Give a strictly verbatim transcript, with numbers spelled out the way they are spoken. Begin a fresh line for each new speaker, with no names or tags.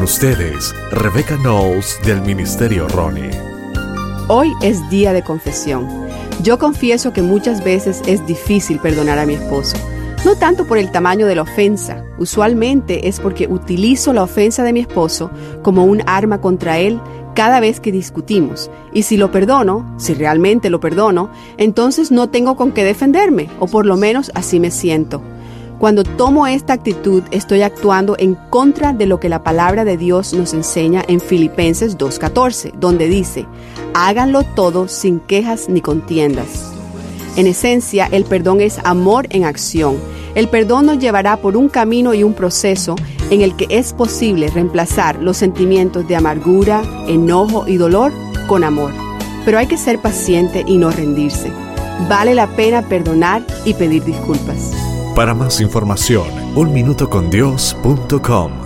ustedes, Rebecca Knowles del Ministerio Ronnie.
Hoy es día de confesión. Yo confieso que muchas veces es difícil perdonar a mi esposo. No tanto por el tamaño de la ofensa, usualmente es porque utilizo la ofensa de mi esposo como un arma contra él cada vez que discutimos. Y si lo perdono, si realmente lo perdono, entonces no tengo con qué defenderme, o por lo menos así me siento. Cuando tomo esta actitud, estoy actuando en contra de lo que la palabra de Dios nos enseña en Filipenses dos catorce, donde dice: háganlo todo sin quejas ni contiendas. En esencia, el perdón es amor en acción. El perdón nos llevará por un camino y un proceso en el que es posible reemplazar los sentimientos de amargura, enojo y dolor con amor. Pero hay que ser paciente y no rendirse. Vale la pena perdonar y pedir disculpas.
Para más información, un minuto con dios punto com.